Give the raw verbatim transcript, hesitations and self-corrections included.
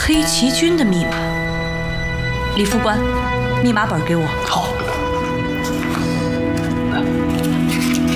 黑旗军的密码。李副官，密码本给我。 好。